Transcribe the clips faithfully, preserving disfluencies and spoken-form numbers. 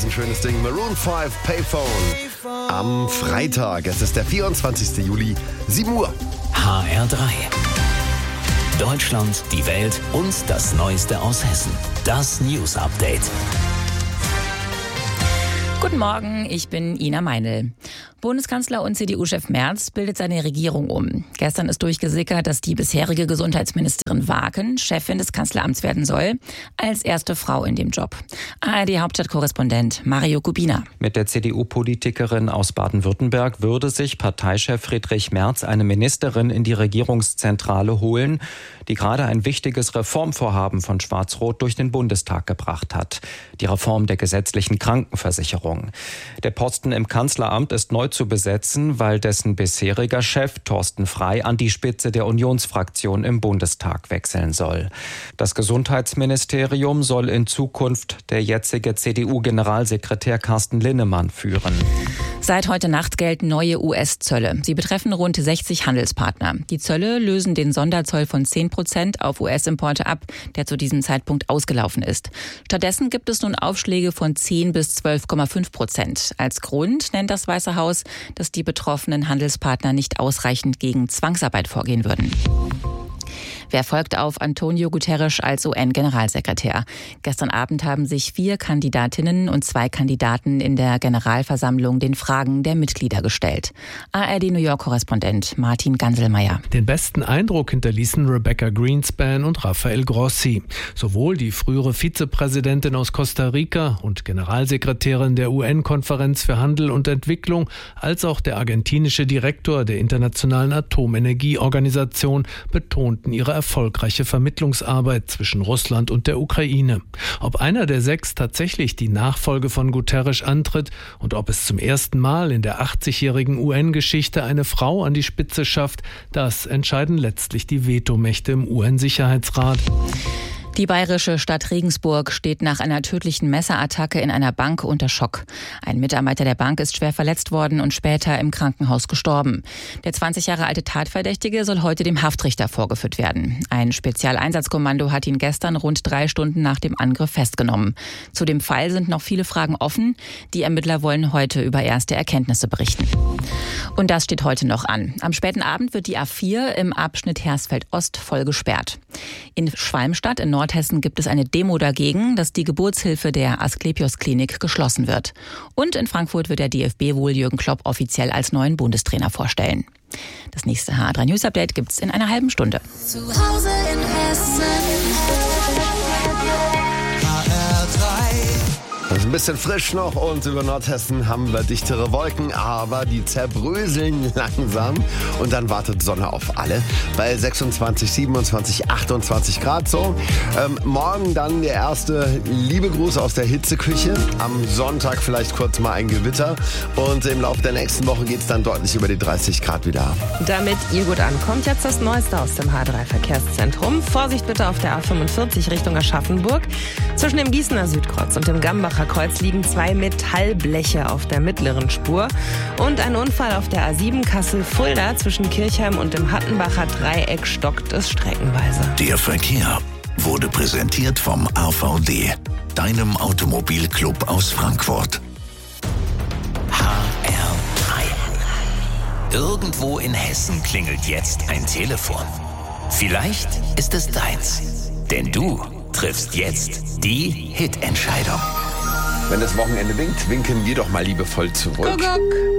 ist ein schönes Ding. Maroon fünf, Payphone. Am Freitag, es ist der vierundzwanzigsten Juli, sieben Uhr. H R drei. Deutschland, die Welt und das Neueste aus Hessen. Das News Update. Guten Morgen, ich bin Ina Meinl. Bundeskanzler und C D U-Chef Merz bildet seine Regierung um. Gestern ist durchgesickert, dass die bisherige Gesundheitsministerin Waken Chefin des Kanzleramts werden soll, als erste Frau in dem Job. A R D-Hauptstadtkorrespondent Mario Kubina. Mit der C D U-Politikerin aus Baden-Württemberg würde sich Parteichef Friedrich Merz eine Ministerin in die Regierungszentrale holen, die gerade ein wichtiges Reformvorhaben von Schwarz-Rot durch den Bundestag gebracht hat. Die Reform der gesetzlichen Krankenversicherung. Der Posten im Kanzleramt ist neu zu besetzen, weil dessen bisheriger Chef Thorsten Frey an die Spitze der Unionsfraktion im Bundestag wechseln soll. Das Gesundheitsministerium soll in Zukunft der jetzige C D U-Generalsekretär Carsten Linnemann führen. Seit heute Nacht gelten neue U S-Zölle. Sie betreffen rund sechzig Handelspartner. Die Zölle lösen den Sonderzoll von zehn Prozent auf U S-Importe ab, der zu diesem Zeitpunkt ausgelaufen ist. Stattdessen gibt es nun Aufschläge von zehn bis zwölf Komma fünf Prozent. Als Grund nennt das Weiße Haus, dass die betroffenen Handelspartner nicht ausreichend gegen Zwangsarbeit vorgehen würden. Wer folgt auf Antonio Guterres als U N-Generalsekretär? Gestern Abend haben sich vier Kandidatinnen und zwei Kandidaten in der Generalversammlung den Fragen der Mitglieder gestellt. A R D-New York-Korrespondent Martin Ganselmeier. Den besten Eindruck hinterließen Rebecca Greenspan und Rafael Grossi. Sowohl die frühere Vizepräsidentin aus Costa Rica und Generalsekretärin der U N-Konferenz für Handel und Entwicklung als auch der argentinische Direktor der Internationalen Atomenergieorganisation betonten ihre erfolgreiche Vermittlungsarbeit zwischen Russland und der Ukraine. Ob einer der sechs tatsächlich die Nachfolge von Guterres antritt und ob es zum ersten Mal in der achtzigjährigen U N-Geschichte eine Frau an die Spitze schafft, das entscheiden letztlich die Vetomächte im U N-Sicherheitsrat. Die bayerische Stadt Regensburg steht nach einer tödlichen Messerattacke in einer Bank unter Schock. Ein Mitarbeiter der Bank ist schwer verletzt worden und später im Krankenhaus gestorben. Der zwanzig Jahre alte Tatverdächtige soll heute dem Haftrichter vorgeführt werden. Ein Spezialeinsatzkommando hat ihn gestern rund drei Stunden nach dem Angriff festgenommen. Zu dem Fall sind noch viele Fragen offen. Die Ermittler wollen heute über erste Erkenntnisse berichten. Und das steht heute noch an. Am späten Abend wird die A vier im Abschnitt Hersfeld Ost voll gesperrt. In Schwalmstadt in Nordhessen gibt es eine Demo dagegen, dass die Geburtshilfe der Asklepios-Klinik geschlossen wird. Und in Frankfurt wird der D F B wohl Jürgen Klopp offiziell als neuen Bundestrainer vorstellen. Das nächste H R drei News Update gibt's in einer halben Stunde. Zu Hause in Hessen. H R drei. Es ist ein bisschen frisch noch und über Nordhessen haben wir dichtere Wolken, aber die zerbröseln langsam und dann wartet Sonne auf alle bei sechsundzwanzig, siebenundzwanzig, achtundzwanzig Grad so. Ähm, morgen dann der erste liebe Gruß aus der Hitzeküche. Am Sonntag vielleicht kurz mal ein Gewitter und im Laufe der nächsten Woche geht es dann deutlich über die dreißig Grad wieder. Damit ihr gut ankommt, jetzt das Neueste aus dem H R drei Verkehrszentrum. Vorsicht bitte auf der A fünfundvierzig Richtung Aschaffenburg. Zwischen dem Gießener Südkreuz und dem Gambacher Kreuz liegen zwei Metallbleche auf der mittleren Spur. Und ein Unfall auf der A sieben Kassel-Fulda zwischen Kirchheim und dem Hattenbacher Dreieck stockt es streckenweise. Der Verkehr wurde präsentiert vom A V D, deinem Automobilclub aus Frankfurt. H R drei. Irgendwo in Hessen klingelt jetzt ein Telefon. Vielleicht ist es deins, denn du triffst jetzt die Hitentscheidung. Wenn das Wochenende winkt, winken wir doch mal liebevoll zurück. Kuckuck.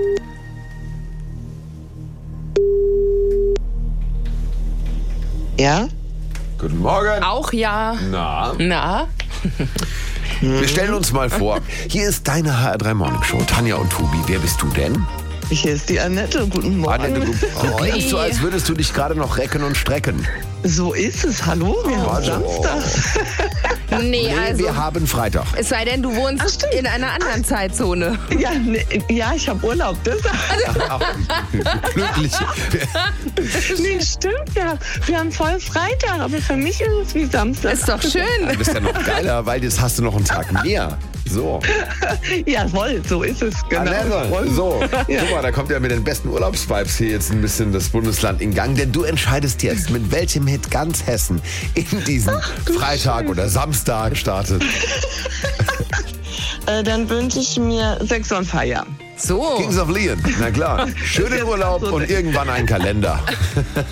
Ja? Guten Morgen. Auch ja. Na? Na? Wir stellen uns mal vor, hier ist deine H R drei Morning Show. Tanja und Tobi, wer bist du denn? Hier ist die Annette. Guten Morgen. Annette, du, du klingst so, als würdest du dich gerade noch recken und strecken. So ist es. Hallo, wir Oh, haben also, Samstag. Nee, Nee, also, wir haben Freitag. es sei denn, du wohnst Ach, stimmt. in einer anderen Zeitzone. Ja, ne, ja, ich habe Urlaub. Das Ach, glücklich. nee, stimmt ja. Wir haben voll Freitag, aber für mich ist es wie Samstag. Ist doch schön. Du bist ja noch geiler, weil jetzt hast du noch einen Tag mehr. So. Jawohl, so ist es. Genau. Annette, so, Ja. guck mal, da kommt ja mit den besten Urlaubsvibes hier jetzt ein bisschen das Bundesland in Gang. Denn du entscheidest jetzt, mit welchem Hit ganz Hessen in diesen Freitag oder Samstag startet. Äh, dann wünsche ich mir Sex on Fire. So. Kings of Leon, na klar. Schönen Urlaub und irgendwann einen Kalender.